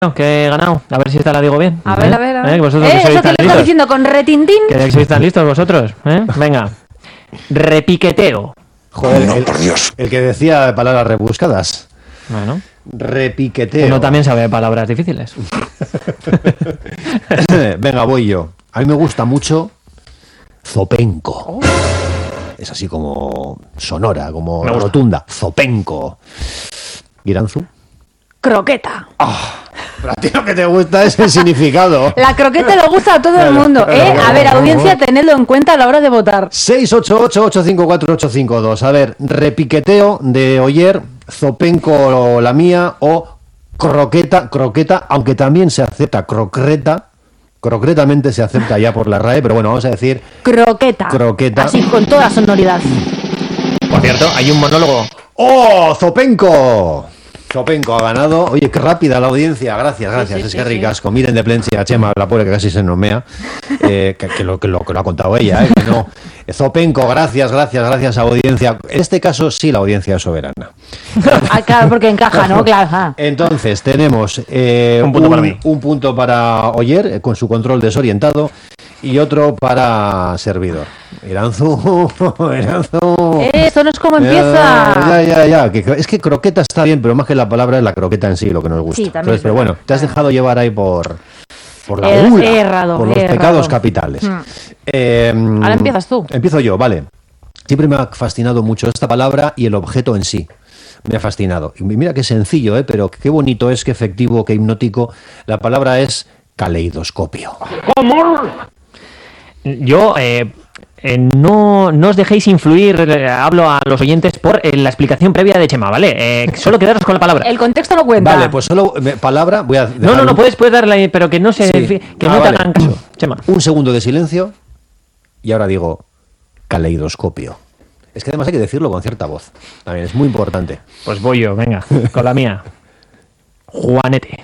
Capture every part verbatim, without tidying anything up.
que he ganado. A ver si esta la digo bien. A ¿eh? ver, a ver, a ver. ¿Eh? ¿Vosotros ¿Eh? que sois ¿Eso tan que le estás listos? diciendo con retintín? ¿Que sois tan listos vosotros? ¿Eh? Venga. Repiqueteo. Joder, no, el, por Dios. El que decía palabras rebuscadas. Bueno. Repiqueteo. Uno también sabe palabras difíciles. Venga, voy yo. A mí me gusta mucho zopenco. Oh. Es así como sonora, como rotunda. Zopenco. ¿Iranzu? Croqueta. Oh, pero a ti lo que te gusta es el significado. La croqueta le gusta a todo el mundo, ¿eh? A ver, audiencia, tenedlo en cuenta a la hora de votar. seis ocho ocho, ocho cinco cuatro, ocho cinco dos. A ver, repiqueteo de Oyer, zopenco la mía o croqueta, croqueta, aunque también se acepta crocreta. Concretamente se acepta ya por la R A E, pero bueno, vamos a decir... Croqueta. Croqueta. Así, con toda sonoridad. Por cierto, hay un monólogo. ¡Oh, Zopenco! Zopenco ha ganado. Oye, qué rápida la audiencia. Gracias, gracias. Sí, sí, es que sí, ricasco. Sí. Miren de plencia a Chema, la pobre que casi se nomea. Eh, que, que, lo, que, lo, que lo ha contado ella, ¿eh? Que no. Zopenco, gracias, gracias, gracias a audiencia. En este caso sí la audiencia es soberana. Ah, claro, porque encaja, ¿no? Claro. Entonces, tenemos eh, un, punto un, para mí. un punto para Oyer, eh, con su control desorientado, y otro para servidor. Iranzu, Iranzu. Eh, esto no es como empieza. Ya, ya, ya. Que, es que croqueta está bien, pero más que la palabra es la croqueta en sí, lo que nos gusta. Sí, también. Entonces, pero bueno, te has dejado llevar ahí por... por la He, gula, he errado, por los he pecados errado. capitales. Hmm. Eh, Ahora empiezas tú. Empiezo yo, vale. Siempre me ha fascinado mucho esta palabra y el objeto en sí. Me ha fascinado. Y mira qué sencillo, ¿eh? Pero qué bonito es, qué efectivo, qué hipnótico. La palabra es caleidoscopio. ¿Cómo? Yo... Eh... Eh, no, no os dejéis influir, eh, hablo a los oyentes, por eh, la explicación previa de Chema, ¿vale? Eh, solo quedaros con la palabra. El contexto no cuenta. Vale, pues solo me, palabra, voy a dejar No, no, no, un... puedes, puedes darle, pero que no se sí. que ah, no vale. te hagan caso, Chema. Un segundo de silencio y ahora digo caleidoscopio. Es que además hay que decirlo con cierta voz. También es muy importante. Pues voy yo, venga, con la mía. Juanete.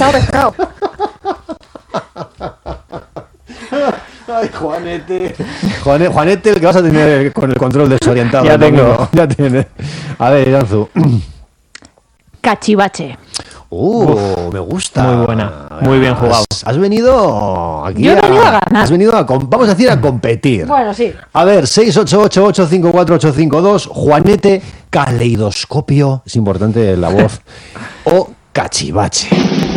Ay, Juanete. Juanete. Juanete, el que vas a tener con el control desorientado. Ya tengo. Ya tienes. A ver, Iranzu. Cachivache. Uh, Uf, me gusta. Muy buena. Muy bien jugado. Has, has venido aquí. Yo he venido a ganar. Has venido a, vamos a decir, a competir. Bueno, sí. A ver, seis ocho ocho, ocho cinco cuatro, ocho cinco dos. Juanete, caleidoscopio. Es importante la voz. O cachivache.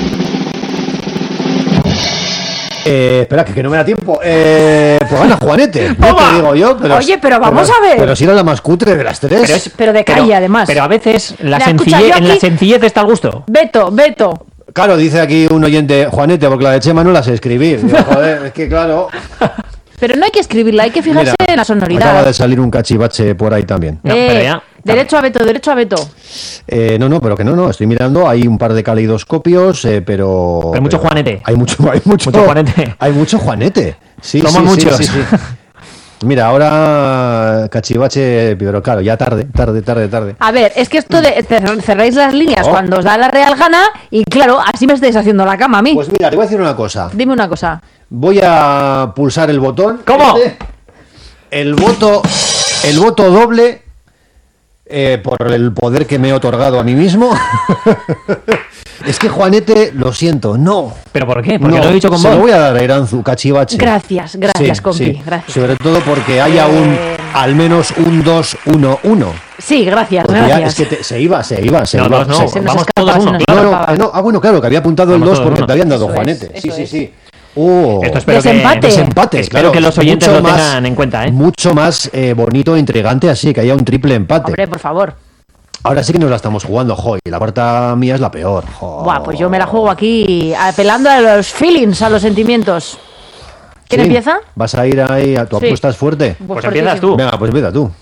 Eh, espera, que, que no me da tiempo. Eh, pues gana Juanete. No te digo yo, pero. Oye, pero vamos pero, a ver. Pero si era la más cutre de las tres. Pero, es, pero de calle, pero, además. Pero a veces la Mira, sencillez, escucha, yo en la aquí- sencillez está al gusto. Beto, Beto. Claro, dice aquí un oyente, Juanete, porque la de Chema no la sé escribir. Digo, joder, es que claro. Pero no hay que escribirla, hay que fijarse Mira, en la acaba sonoridad. de salir un cachivache por ahí también. No, Eh, pero ya. Derecho a Beto, derecho a Beto. Eh, no, no, pero que no, no, estoy mirando, hay un par de caleidoscopios, eh, pero... Pero hay mucho Juanete. Hay mucho, hay mucho, Mucho Juanete. Hay mucho Juanete. Sí, Somos sí, muchos. Sí, sí, sí. Mira, ahora cachivache, pero claro, ya tarde, tarde, tarde, tarde. A ver, es que esto de cer- cerráis las líneas Oh. cuando os da la Real Gana y claro, así me estáis haciendo la cama a mí. Pues mira, te voy a decir una cosa. Dime una cosa. Voy a pulsar el botón. ¿Cómo? Este. El voto, el voto doble, eh, por el poder que me he otorgado a mí mismo. Es que Juanete, lo siento, no. ¿Pero por qué? Porque no, lo he dicho con se vos. lo voy a dar a Iranzu, cachivache. Gracias, gracias, Sí, compi, sí. gracias. Sobre todo porque haya un, Eh. al menos un dos uno uno. Sí, gracias, Porque ya gracias. es que te- se iba, se iba, se No, iba. dos no, se- se nos vamos escapa, todos se uno. nos claro. no, escapa. no, eh, no, ah, bueno, claro, que había apuntado el Vamos dos todos porque uno. te habían dado Eso Juanete. es, sí, eso sí, es. sí. Uh, Esto espero Desempate. que, Desempate, espero claro. que los oyentes Mucho lo más- tengan en cuenta, ¿eh? Mucho más eh, bonito e intrigante así, que haya un triple empate. Hombre, por favor. Ahora sí que nos la estamos jugando, jo, y la cuarta mía es la peor. Jo. Buah, pues yo me la juego aquí apelando a los feelings, a los sentimientos. ¿Quién Sí, empieza? ¿Vas a ir ahí a tu Sí. apuesta es fuerte? Pues empiezas tú. Venga, pues empieza tú.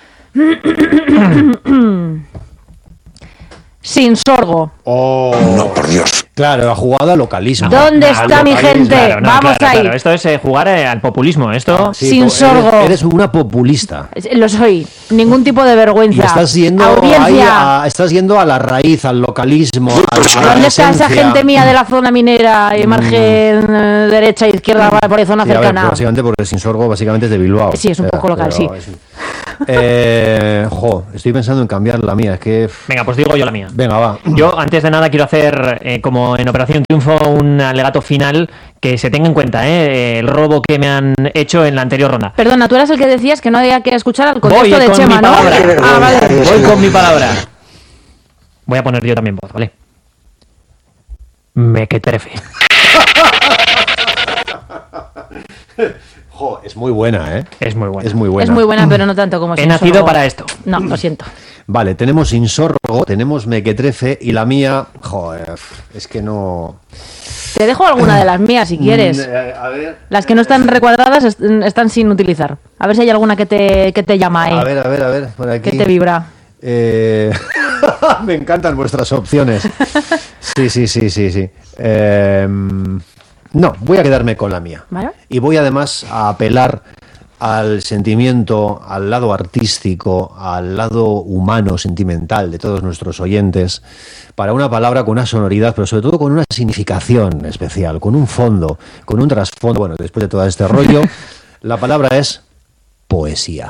Sin sorgo. Oh. No, por Dios. Claro, la jugada localismo. ¿Dónde Nah, está mi localismo, gente? claro, no, Vamos claro, ahí. claro. Esto es eh, jugar eh, al populismo. Esto. Sí, Sin pues, sorgo. Eres, eres una populista. Lo soy. Ningún tipo de Y vergüenza. estás yendo, ahí Audiencia. a, estás yendo a la raíz, al localismo. A, a la ¿Dónde está esa esencia. gente mía de la zona minera y margen eh, derecha, izquierda, por ahí zona Sí, a ver, cercana? básicamente porque Sin Sorgo básicamente es de Bilbao. Sí, es un Pero- poco local, pero sí. es- Eh, jo, estoy pensando en cambiar la mía. Es que. Venga, pues digo yo la mía. Venga, va. Yo, antes de nada, quiero hacer, eh, como en Operación Triunfo, un alegato final que se tenga en cuenta, eh, el robo que me han hecho en la anterior ronda. Perdona, tú eras el que decías que no había que escuchar al Voy contexto de con Chema, mi ¿no? palabra. Ah, vale. Voy con mi palabra. Voy a poner yo también voz, ¿vale? Mequetrefe. Jo, es muy buena, ¿eh? Es muy buena. Es muy buena. Es muy buena, pero no tanto como He Sin nacido Sorgo. para esto. No, lo siento. Vale, tenemos Insorgo, tenemos Mequetrefe y la mía. Joder, es que no. Te dejo alguna de las mías si quieres. Mm, A ver. Las que no están recuadradas est- están sin utilizar. A ver si hay alguna que te, que te llama ahí. A ver, a ver, a ver, por aquí. Que te vibra. Eh, Me encantan vuestras opciones. Sí, sí, sí, sí, sí. Eh, no, voy a quedarme con la mía. ¿Vale? Y voy además a apelar al sentimiento, al lado artístico, al lado humano, sentimental de todos nuestros oyentes, para una palabra con una sonoridad, pero sobre todo con una significación especial, con un fondo, con un trasfondo. Bueno, después de todo este rollo, la palabra es poesía.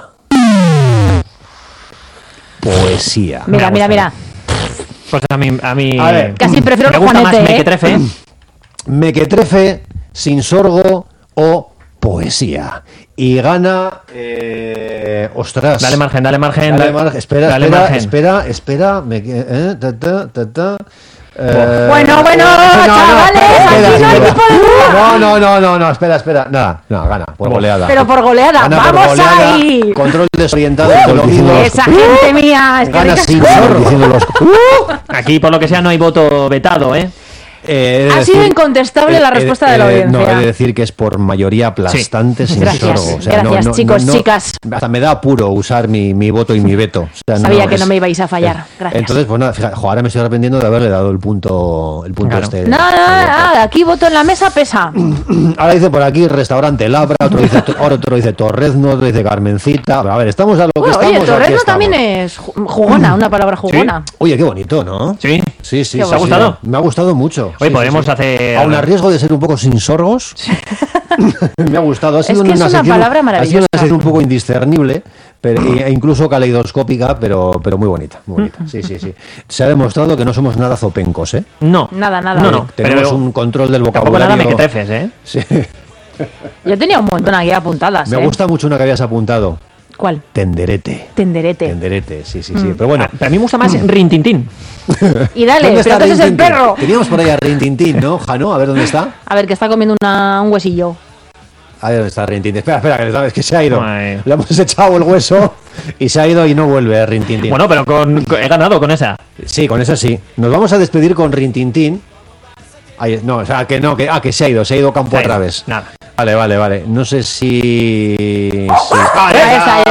Poesía. Mira, mira, mira. Pues a mí, a mí A ver. Casi prefiero me el gusta más Juanete, ¿eh? Mequetrefe. Mequetrefe, Sin Sorgo o poesía. Y gana. Eh, ostras. Dale margen, dale margen. Dale dale- margen. Espera, dale espera, margen. espera, espera. Me, eh, ta, ta, ta, ta. Eh, Bueno, bueno, chavales, espera, aquí no hay espera. tipo de duda. No, no, no, no, no, espera, espera. Nada, no, gana, por goleada. Pero por goleada. Gana por ¡Vamos goleada, ahí! Control desorientado y colorido. Esa gente mía. Es que Gana ricas- Sin Sorgo. Diciendo los- Aquí, por lo que sea, no hay voto vetado, ¿eh? Eh, he de Ha sido incontestable la he de- respuesta de la he audiencia. No, he de decir que es por mayoría aplastante, Sin Gracias, Sorgo. gracias, chicos, chicas. Hasta me da apuro usar mi, mi voto y mi veto. O sea, Sabía que es- no me ibais a fallar. Gracias. Entonces, pues nada, fíjate, jo, ahora me estoy arrepintiendo de haberle dado el punto, el punto Claro. este. No, no, no, no, aquí voto en la mesa pesa. Ahora dice por aquí restaurante Labra, otro dice, ahora otro dice Torrezno, otro dice Carmencita. A ver, estamos a lo que Bueno, estamos. oye, aquí Torrezno estamos. también es ju- jugona, una palabra jugona. Oye, qué bonito, ¿no? Sí. Sí, sí. Qué sí, ¿Te ha sí. gustado? Me ha gustado mucho. Oye, Sí, podemos sí, sí. hacer... Aun a riesgo de ser un poco sin sorgos, me ha gustado. Ha sido que es una sección, palabra Ha sido maravillosa. una sección un poco indiscernible, pero, e incluso caleidoscópica, pero, pero muy bonita, muy bonita. Sí, sí, sí. Se ha demostrado que no somos nada zopencos, ¿eh? No. Nada, nada. No, no. Tenemos pero un control del Tampoco vocabulario. nada mequetrefes, ¿eh? Sí. Yo tenía un montón aquí apuntadas. Me ¿eh? gusta mucho una que habías apuntado. ¿Cuál? Tenderete. Tenderete. Tenderete, sí, sí, Mm. sí. Pero bueno. Ah, pero a mí me gusta más Rintintín. Y dale, ¿Dónde pero está entonces es el Rintintín? perro. Teníamos por ahí a Rintintín, ¿no, Jano? A ver dónde está. A ver, que está comiendo una- un huesillo. A ver dónde está Rintintín. Espera, espera, que sabes que se ha ido. Ay. Le hemos echado el hueso y se ha ido y no vuelve Rintintín. Bueno, pero con, con- he ganado con esa. Sí, con eso sí. Nos vamos a despedir con Rintintín. Ahí, no, o sea, que no, que, ah, que se ha ido, se ha ido campo Se ha a ido. través. Nada. Vale, vale, vale. No sé si. si- Ah, Ya está, ya